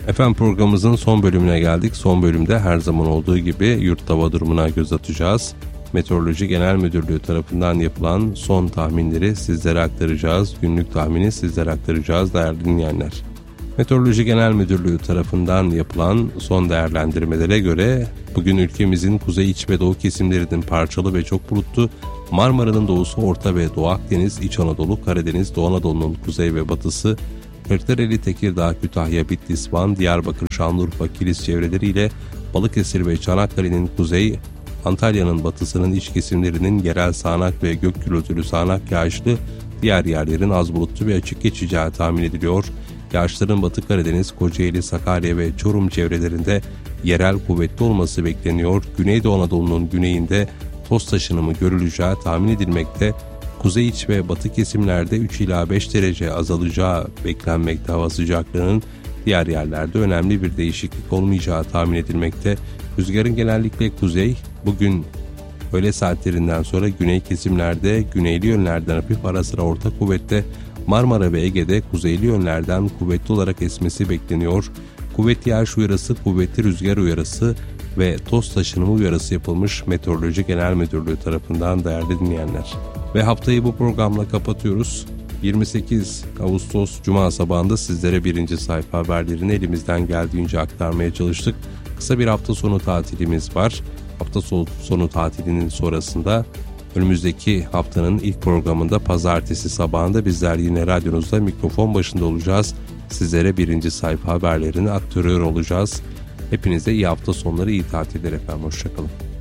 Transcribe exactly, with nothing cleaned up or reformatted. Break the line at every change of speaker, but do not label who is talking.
Efendim programımızın son bölümüne geldik. Son bölümde her zaman olduğu gibi yurt hava durumuna göz atacağız. Meteoroloji Genel Müdürlüğü tarafından yapılan son tahminleri sizlere aktaracağız. Günlük tahmini sizlere aktaracağız değerli dinleyenler. Meteoroloji Genel Müdürlüğü tarafından yapılan son değerlendirmelere göre bugün ülkemizin kuzey iç ve doğu kesimlerinin parçalı ve çok bulutlu, Marmara'nın doğusu, Orta ve Doğu Akdeniz, İç Anadolu, Karadeniz, Doğu Anadolu'nun kuzey ve batısı, Kırklareli, Tekirdağ, Kütahya, Bitlis, Van, Diyarbakır, Şanlıurfa, Kilis çevreleriyle Balıkesir ve Çanakkale'nin kuzey, Antalya'nın batısının iç kesimlerinin yerel sağanak ve gök gürültülü sağanak yağışlı, diğer yerlerin az bulutlu ve açık geçeceği tahmin ediliyor. Yağışların Batı Karadeniz, Kocaeli, Sakarya ve Çorum çevrelerinde yerel kuvvetli olması bekleniyor. Güneydoğu Anadolu'nun güneyinde toz taşınımı görüleceği tahmin edilmekte. Kuzey iç ve batı kesimlerde üç ila beş derece azalacağı beklenmekte hava sıcaklığının. Diğer yerlerde önemli bir değişiklik olmayacağı tahmin edilmekte. Rüzgarın genellikle kuzey, bugün öğle saatlerinden sonra güney kesimlerde güneyli yönlerden hafif ara sıra orta kuvvette, Marmara ve Ege'de kuzeyli yönlerden kuvvetli olarak esmesi bekleniyor. Kuvvetli yağış uyarısı, kuvvetli rüzgar uyarısı ve toz taşınımı uyarısı yapılmış Meteoroloji Genel Müdürlüğü tarafından değerli dinleyenler. Ve haftayı bu programla kapatıyoruz. yirmi sekiz Ağustos Cuma sabahında sizlere birinci sayfa haberlerini elimizden geldiğince aktarmaya çalıştık. Kısa bir hafta sonu tatilimiz var. Hafta sonu tatilinin sonrasında önümüzdeki haftanın ilk programında pazartesi sabahında bizler yine radyonuzda mikrofon başında olacağız. Sizlere birinci sayfa haberlerini aktarıyor olacağız. Hepinize iyi hafta sonları, iyi tatiller efendim. Hoşçakalın.